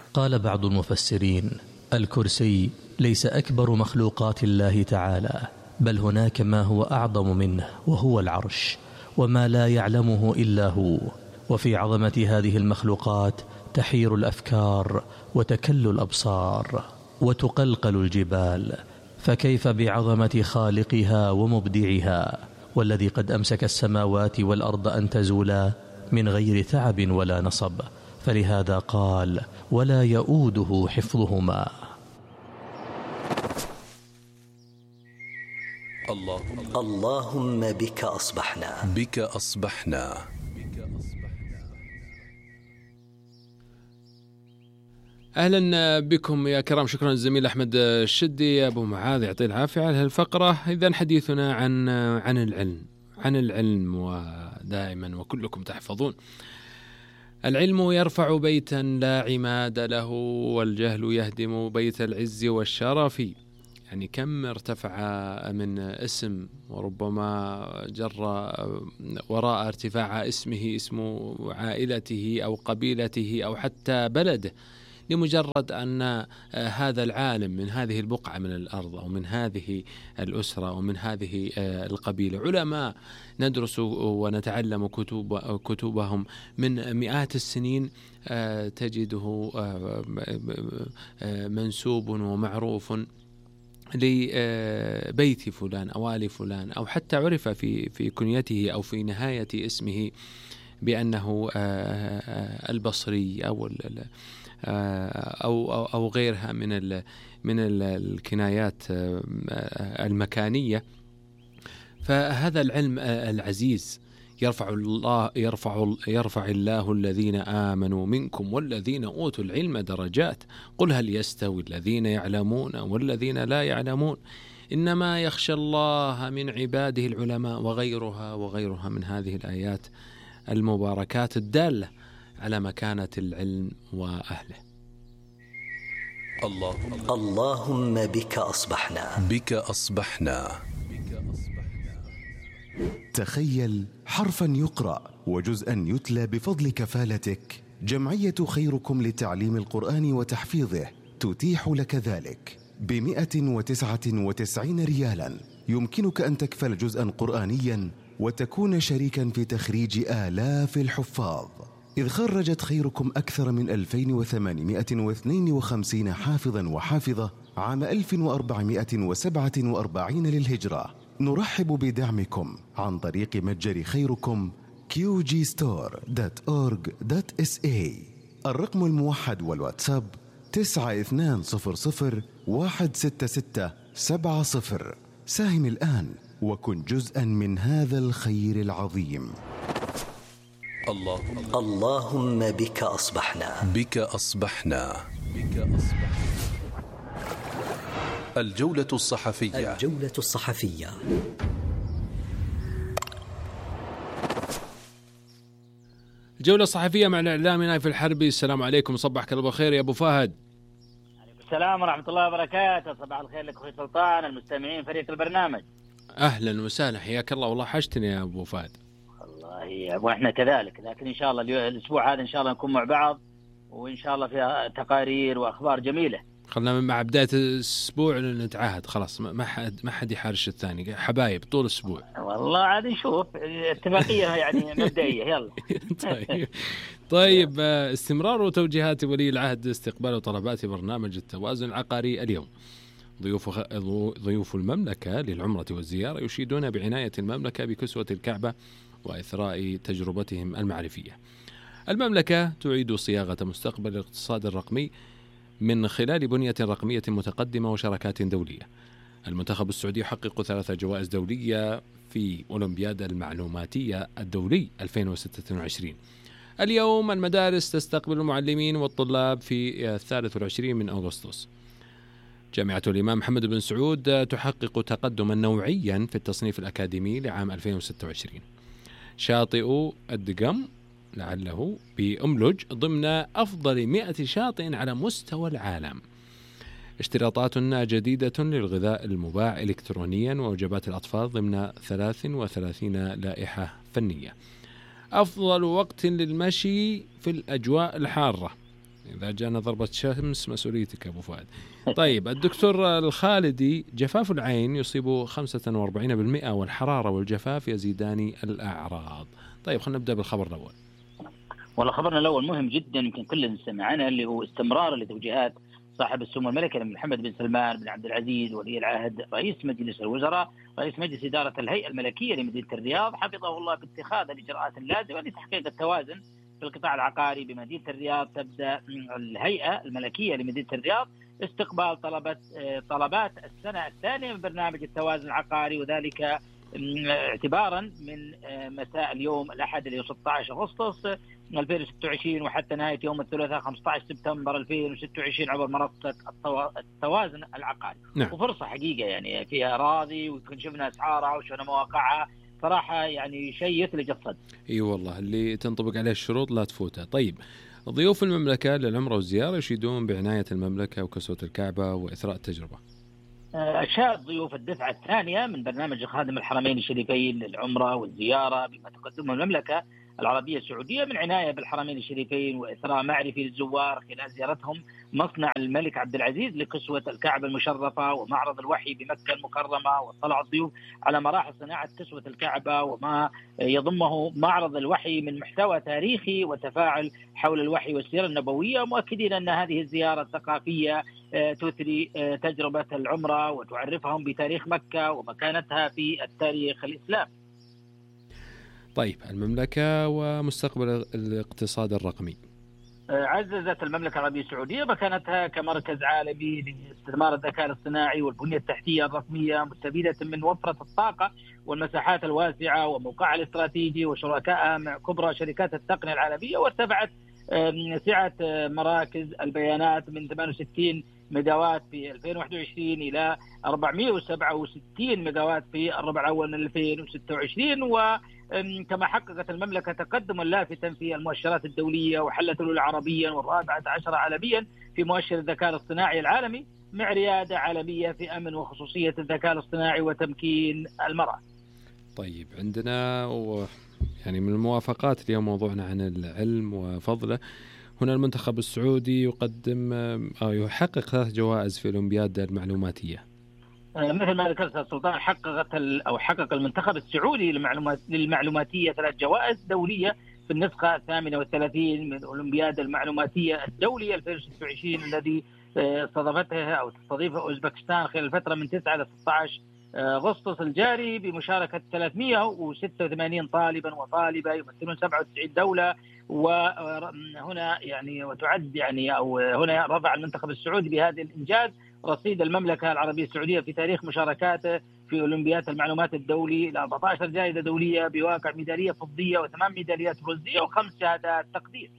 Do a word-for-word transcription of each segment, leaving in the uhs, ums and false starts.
قال بعض المفسرين: الكرسي ليس أكبر مخلوقات الله تعالى، بل هناك ما هو أعظم منه وهو العرش، وما لا يعلمه إلا هو. وفي عظمة هذه المخلوقات تحير الأفكار وتكل الأبصار وتقلقل الجبال، فكيف بعظمة خالقها ومبدعها، والذي قد أمسك السماوات والأرض أن تزولا من غير تعب ولا نصب. فلهذا قال: ولا يؤوده حفظهما. اللهم بك أصبحنا بك أصبحنا أهلا بكم يا كرام. شكرا للزميل أحمد الشدي أبو معاذ، يعطيه العافية على هالفقرة. إذن حديثنا عن عن العلم عن العلم ودائما وكلكم تحفظون: العلم يرفع بيتا لا عماد له، والجهل يهدم بيت العز والشرف. يعني كم ارتفع من اسم، وربما جر وراء ارتفاع اسمه اسم عائلته أو قبيلته أو حتى بلده، لمجرد أن هذا العالم من هذه البقعة من الأرض أو من هذه الأسرة أو من هذه القبيلة. علماء ندرس ونتعلم كتب كتبهم من مئات السنين، تجده منسوب ومعروف لبيت فلان أو آل فلان، أو حتى عرف في في كنيته أو في نهاية اسمه بأنه البصري أو أو أو غيرها من ال من ال الكنايات المكانية. فهذا العلم العزيز يرفع الله يرفع يرفع الله الذين آمنوا منكم والذين أوتوا العلم درجات. قل هل يستوي الذين يعلمون والذين لا يعلمون، إنما يخشى الله من عباده العلماء، وغيرها وغيرها من هذه الآيات المباركات الدالة على مكانة العلم وأهله. الله اللهم بك أصبحنا بك أصبحنا تخيل حرفا يقرأ وجزءا يتلى بفضل كفالتك. جمعية خيركم لتعليم القرآن وتحفيظه تتيح لك ذلك بمئة وتسعة وتسعين ريالا. يمكنك أن تكفل جزءا قرآنيا وتكون شريكا في تخريج آلاف الحفاظ، إذ خرجت خيركم أكثر من ألفين وثمانمائة واثنين وخمسين حافظا وحافظة عام ألف وأربعمائة وسبعة وأربعين للهجرة. نرحب بدعمكم عن طريق متجر خيركم كيو جي ستور دوت أورج دوت إس إيه. الرقم الموحد والواتساب تسعة اثنان صفر صفر واحد ستة ستة سبعة صفر. ساهم الآن وكن جزءا من هذا الخير العظيم. الله اللهم بك أصبحنا بك أصبحنا بك أصبحنا الجولة الصحفية الجولة الصحفية الجولة الصحفية مع الإعلامي نايف الحربي. السلام عليكم، صبحك الله بخير يا أبو فهد. عليكم السلام ورحمة الله وبركاته. صباح الخير لك أخي سلطان، المستمعين، فريق البرنامج. أهلا وسهلا، حياك الله. والله حشتني يا أبو فهد. والله وإحنا كذلك، لكن إن شاء الله الأسبوع هذا إن شاء الله نكون مع بعض، وإن شاء الله فيها تقارير وأخبار جميلة. خلنا مع بداية الأسبوع نتعهد خلاص، ما حد ما حد يحارش الثاني، حبايب طول الأسبوع. والله عاد نشوف اتفاقية يعني مبدئية. يلا. طيب طيب استمرار وتوجيهات ولي العهد استقبال طلبات برنامج التوازن العقاري اليوم. ضيوف ضيوف المملكة للعمرة والزيارة يشيدون بعناية المملكة بكسوة الكعبة وإثراء تجربتهم المعرفية. المملكة تعيد صياغة مستقبل الاقتصاد الرقمي من خلال بنية رقمية متقدمة وشراكات دولية. المنتخب السعودي يحقق ثلاث جوائز دولية في أولمبياد المعلوماتية الدولي ألفين وستة وعشرين. اليوم المدارس تستقبل المعلمين والطلاب في الثالث والعشرين من أغسطس. جامعة الإمام محمد بن سعود تحقق تقدما نوعيا في التصنيف الأكاديمي لعام ألفين وستة وعشرين. شاطئ الدقم لعله بأملج ضمن أفضل مئة شاطئ على مستوى العالم. اشتراطات جديدة للغذاء المباع إلكترونيا ووجبات الأطفال ضمن ثلاث وثلاثين لائحة فنية. أفضل وقت للمشي في الأجواء الحارة. إذا جانا ضربة شمس مسؤوليتك أبو فؤاد. طيب الدكتور الخالدي، جفاف العين يصيب خمسة وأربعين بالمئة والحرارة والجفاف يزيدان الأعراض. طيب خلينا نبدأ بالخبر الأول. والله خبرنا الأول مهم جدا، يمكن كلنا سمعنا، اللي هو استمرار لتوجيهات صاحب السمو الملكي محمد بن سلمان بن عبد العزيز ولي العهد رئيس مجلس الوزراء رئيس مجلس إدارة الهيئة الملكية لمدينة الرياض حفظه الله باتخاذ الإجراءات اللازمة لتحقيق التوازن في القطاع العقاري بمدينة الرياض. تبدأ الهيئة الملكية لمدينة الرياض استقبال طلبات طلبات السنة الثانية من برنامج التوازن العقاري، وذلك اعتبارا من مساء اليوم الأحد اللي هو ستة عشر أغسطس ألفين وستة وعشرين وحتى نهاية يوم الثلاثاء خمسة عشر سبتمبر ألفين وستة وعشرين عبر منصة التوازن العقاري. نعم. وفرصة حقيقة يعني فيها أراضي ويكون شفنا أسعارها وشفنا مواقعها، صراحة يعني شيء يثلج الصدر. اي والله اللي تنطبق عليه الشروط لا تفوتها. طيب ضيوف المملكة للعمرة والزيارة يشيدون بعناية المملكة وكسوة الكعبة وإثراء التجربة. أشاد ضيوف الدفعة الثانية من برنامج خادم الحرمين الشريفين للعمرة والزيارة بما تقدمه المملكة العربية السعودية من عناية بالحرمين الشريفين وإثراء معرفي للزوار خلال زيارتهم مصنع الملك عبد العزيز لكسوة الكعبة المشرفة ومعرض الوحي بمكة المكرمة، واطلع الضيوف على مراحل صناعة كسوة الكعبة وما يضمه معرض الوحي من محتوى تاريخي وتفاعل حول الوحي والسيرة النبوية، مؤكدين أن هذه الزيارة الثقافية تثري تجربة العمرة وتعرفهم بتاريخ مكة ومكانتها في التاريخ الإسلامي. طيب المملكة ومستقبل الاقتصاد الرقمي. عززت المملكة العربية السعودية مكانتها كمركز عالمي لاستثمار الذكاء الاصطناعي والبنية التحتية الرقمية، مستفيدة من وفرة الطاقة والمساحات الواسعة وموقعها الاستراتيجي وشركائها مع كبرى شركات التقنية العالمية، وارتفعت سعة مراكز البيانات من ثمانية وستين ميجاوات في ألفين وواحد وعشرين إلى أربعمائة وسبعة وستين ميجاوات في الربع الأول من ألفين وستة وعشرين. وكما حققت المملكة تقدما لافتا في المؤشرات الدولية وحلت الأولى عربيا والرابعة عشر عالميا في مؤشر الذكاء الاصطناعي العالمي، مع ريادة عالمية في أمن وخصوصية الذكاء الاصطناعي وتمكين المرأة. طيب عندنا و يعني من الموافقات اليوم موضوعنا عن العلم وفضله. هنا المنتخب السعودي يقدم أو يحقق ثلاث جوائز في الأولمبياد المعلوماتية. مثل ما ذكرت السلطان، حققت أو حقق المنتخب السعودي للمعلومات للمعلوماتية ثلاث جوائز دولية في النسخة الثامنة والثلاثين من الأولمبياد المعلوماتية الدولية ألفين وستة وعشرين الذي استضافتها أو تستضيفه أوزبكستان خلال الفترة من تسعة إلى ستة عشر أغسطس الجاري بمشاركة ثلاثمائة وستة وثمانين طالبا وطالبة يمثلون سبعة وتسعين دولة. وهنا يعني وتعد يعني أو هنا رفع المنتخب السعودي بهذا الإنجاز رصيد المملكة العربية السعودية في تاريخ مشاركاته في أولمبياد المعلومات الدولي إلى أربعة عشر جائزة دولية بواقع ميدالية فضية وثمان ميداليات برونزية وخمس شهادات تقدير.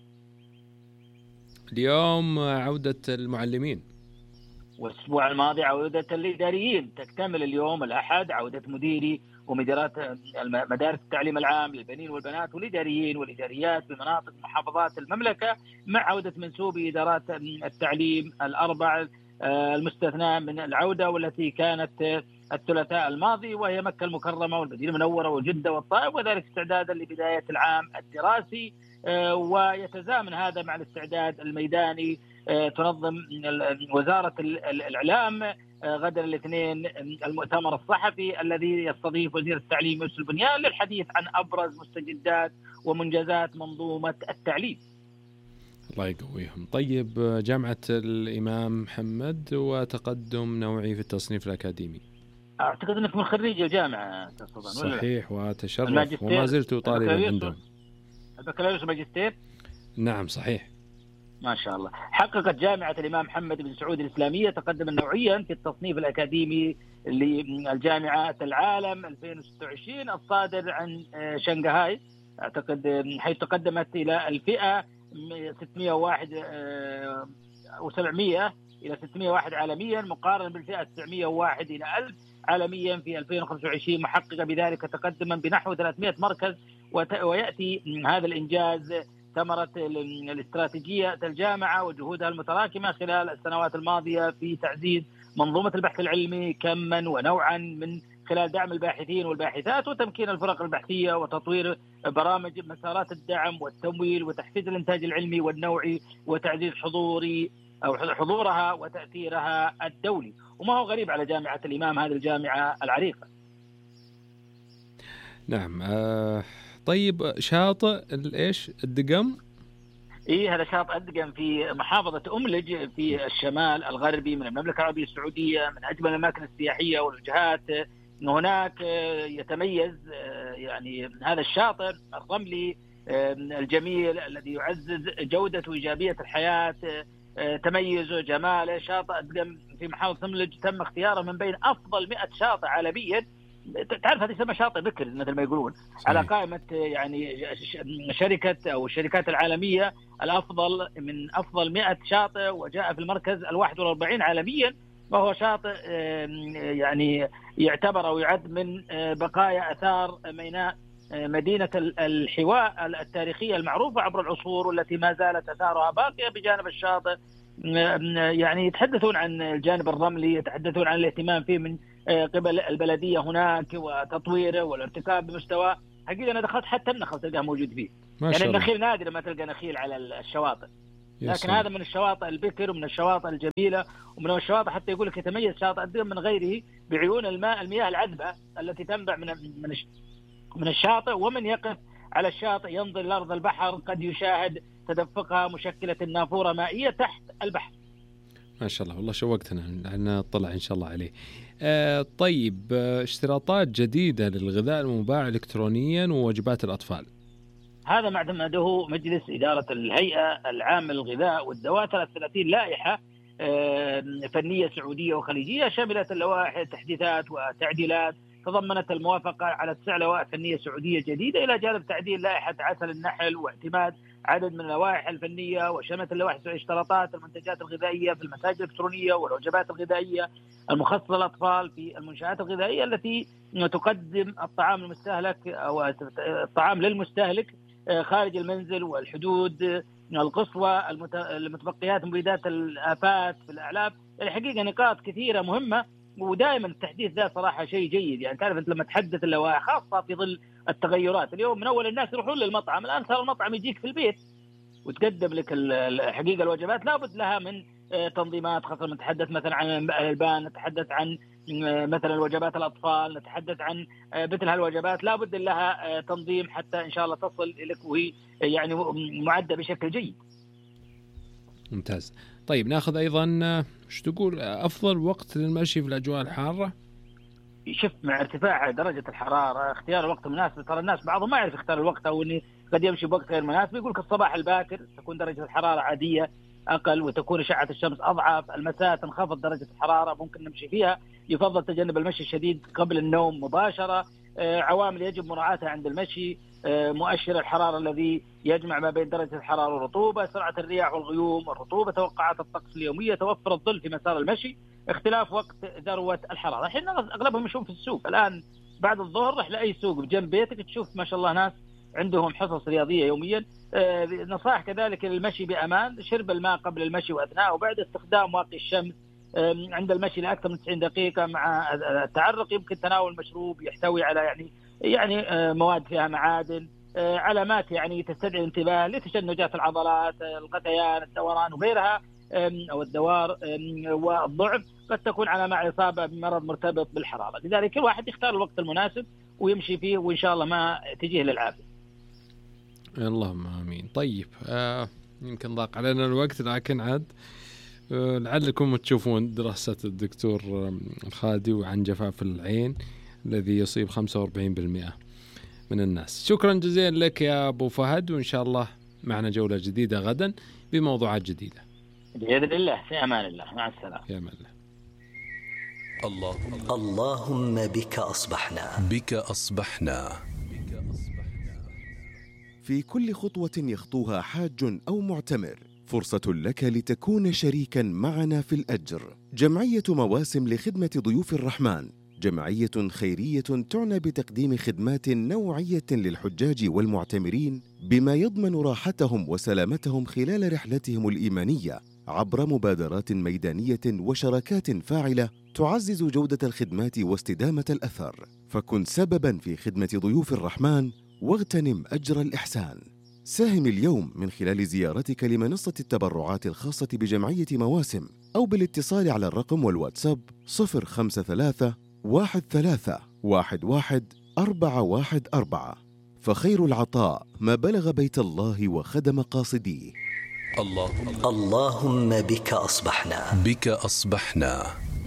اليوم عودة المعلمين، والأسبوع الماضي عودة الإداريين. تكتمل اليوم الأحد عودة مديري ومديرات مدارس التعليم العام للبنين والبنات والإداريين والإداريات بمناطق محافظات المملكة، مع عودة منسوبي إدارات التعليم الأربع المستثنى من العودة والتي كانت الثلاثاء الماضي، وهي مكة المكرمة والمدينة المنورة وجدة والطائف، وذلك استعدادا لبداية العام الدراسي. ويتزامن هذا مع الاستعداد الميداني. تنظم وزارة الإعلام غدا الاثنين المؤتمر الصحفي الذي يستضيف وزير التعليم يوسف البنيان للحديث عن أبرز مستجدات ومنجزات منظومة التعليم. الله يقويهم. طيب جامعة الإمام محمد وتقدم نوعي في التصنيف الأكاديمي. أعتقد أنك من خريج الجامعة. صحيح وتشرف وما زلت طالبا عندهم. البكالوريوس والماجستير. نعم صحيح. ما شاء الله. حققت جامعة الإمام محمد بن سعود الإسلامية تقدما نوعيا في التصنيف الأكاديمي للجامعة العالم ألفين وستة وعشرين الصادر عن شنغهاي، أعتقد، حيث تقدمت إلى الفئة ستمائة وواحد وسبعمائة إلى ستمائة وواحد عالميا، مقارنة بالفئة تسعمائة وواحد إلى ألف عالميا في ألفين وخمسة وعشرين، محققة بذلك تقدما بنحو ثلاثمائة مركز. ويأتي هذا الإنجاز ثمرة الاستراتيجية الجامعة وجهودها المتراكمة خلال السنوات الماضية في تعزيز منظومة البحث العلمي كما ونوعا من خلال دعم الباحثين والباحثات وتمكين الفرق البحثية وتطوير برامج مسارات الدعم والتمويل وتحفيز الإنتاج العلمي والنوعي وتعزيز حضوري أو حضورها وتأثيرها الدولي. وما هو غريب على جامعة الإمام، هذه الجامعة العريقة. نعم. آه طيب شاطئ الإيش الدقم؟ إيه هذا شاطئ الدقم في محافظة أملج في الشمال الغربي من المملكة العربية السعودية، من أجمل الأماكن السياحية والوجهات هناك. يتميز يعني هذا الشاطئ الرملي الجميل الذي يعزز جودة وإيجابية الحياة، تميزه جماله. شاطئ الدقم في محافظة أملج تم اختياره من بين أفضل مئة شاطئ عالميا. تعرف هذه يسمى شاطئ بكر مثل ما يقولون، صحيح. على قائمة يعني شركة أو الشركات العالمية الأفضل من أفضل مئة شاطئ، وجاء في المركز الواحد والأربعين عالميا. وهو شاطئ يعني يعتبر أو يعد من بقايا أثار ميناء مدينة الحواء التاريخية المعروفة عبر العصور، والتي ما زالت أثارها باقية بجانب الشاطئ. يعني يتحدثون عن الجانب الرملي، يتحدثون عن الاهتمام فيه من قبل البلدية هناك وتطويره والارتقاء بمستوى. حقيقة أنا دخلت حتى النخل تلقاه موجود فيه، يعني النخيل نادر ما تلقى نخيل على الشواطئ، لكن هذا من الشواطئ البكر ومن الشواطئ الجميلة ومن الشواطئ حتى يقول لك يتميز شاطئ الدقم من غيره بعيون الماء المياه العذبة التي تنبع من من من الشاطئ. ومن يقف على الشاطئ ينظر لأرض البحر قد يشاهد تدفقها مشكلة النافورة مائية تحت البحر. ما شاء الله، والله شوقتنا أن نطلع إن شاء الله عليه. آه طيب، آه اشتراطات جديدة للغذاء المباع إلكترونيا ووجبات الأطفال. هذا ما اعتمده مجلس إدارة الهيئة العامة للغذاء والدواء ثلاثة وثلاثين لائحة فنية سعودية وخليجية شملت اللوائح التحديثات وتعديلات تضمنت الموافقة على تسع لوائح فنية سعودية جديدة، إلى جانب تعديل لائحة عسل النحل واعتماد عدد من اللوائح الفنية. وشملت اللوائح اشتراطات المنتجات الغذائية في المساجد الإلكترونية والوجبات الغذائية المخصصة للأطفال في المنشآت الغذائية التي تقدم الطعام المستهلك أو الطعام للمستهلك خارج المنزل والحدود القصوى، المتبقيات مبيدات الآفات في الأعلاف. الحقيقة نقاط كثيرة مهمة، ودائما التحديث ذا صراحة شيء جيد. يعني تعرف أنت لما تحدث اللوائح خاصة في ظل التغيرات، اليوم من أول الناس يروحون للمطعم، الآن صار المطعم يجيك في البيت وتقدم لك الحقيقة الوجبات لابد لها من تنظيمات، خاصة نتحدث مثلا عن الألبان، نتحدث عن مثلا وجبات الأطفال، نتحدث عن مثل هالوجبات لابد لها تنظيم حتى إن شاء الله تصل لك وهي يعني معدة بشكل جيد. ممتاز. طيب ناخذ أيضا شو تقول أفضل وقت للمشي في الأجواء الحارة؟ شوف مع ارتفاع درجة الحرارة اختيار الوقت المناسب. ترى الناس بعضهم ما يعرف يختار الوقت أو إني قد يمشي بوقت غير مناسب. يقول لك الصباح الباكر تكون درجة الحرارة عادية أقل وتكون أشعة الشمس أضعف، المساء تنخفض درجة الحرارة ممكن نمشي فيها. يفضل تجنب المشي الشديد قبل النوم مباشرة. عوامل يجب مراعاتها عند المشي: مؤشر الحرارة الذي يجمع ما بين درجة الحرارة والرطوبة، سرعة الرياح والغيوم والرطوبة، توقعات الطقس اليومية، توفر الظل في مسار المشي، اختلاف وقت ذروة الحرارة. الحين أغلبهم يشوف في السوق الآن بعد الظهر، رح لأي سوق بجنب بيتك تشوف ما شاء الله ناس عندهم حصص رياضية يوميا. آه نصائح كذلك للمشي بأمان: شرب الماء قبل المشي وأثناء، وبعد استخدام واقي الشمس آه عند المشي لأكثر من تسعين دقيقة. مع التعرق يمكن تناول مشروب يحتوي على يعني يعني آه مواد فيها معادن. آه علامات يعني تستدعي الانتباه لتشنجات العضلات، آه الغثيان، الدوران وغيرها آه أو الدوار آه والضعف قد تكون علامة إصابة بمرض مرتبط بالحرارة. لذلك كل واحد يختار الوقت المناسب ويمشي فيه، وإن شاء الله ما تجيه للعافية. اللهم آمين. طيب آه يمكن ضاق علينا الوقت، لكن عاد آه لعلكم تشوفون دراسة الدكتور آه الخادي وعن جفاف العين الذي يصيب خمسة وأربعين بالمئة من الناس. شكرا جزيلا لك يا أبو فهد، وإن شاء الله معنا جولة جديدة غدا بموضوعات جديدة بإذن الله. في أمان الله، مع السلامة. في أمان الله. الله اللهم بك أصبحنا بك أصبحنا في كل خطوة يخطوها حاج أو معتمر فرصة لك لتكون شريكا معنا في الأجر. جمعية مواسم لخدمة ضيوف الرحمن جمعية خيرية تعنى بتقديم خدمات نوعية للحجاج والمعتمرين بما يضمن راحتهم وسلامتهم خلال رحلتهم الإيمانية عبر مبادرات ميدانية وشراكات فاعلة تعزز جودة الخدمات واستدامة الأثر. فكن سبباً في خدمة ضيوف الرحمن واغتنم أجر الإحسان. ساهم اليوم من خلال زيارتك لمنصة التبرعات الخاصة بجمعية مواسم، أو بالاتصال على الرقم والواتساب صفر خمسة ثلاثة واحد ثلاثة واحد واحد أربعة واحد أربعة. فخير العطاء ما بلغ بيت الله وخدم قاصديه. اللهم اللهم بك أصبحنا. بك أصبحنا.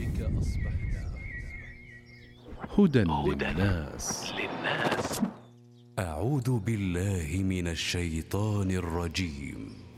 هدى للناس. أعوذ بالله من الشيطان الرجيم.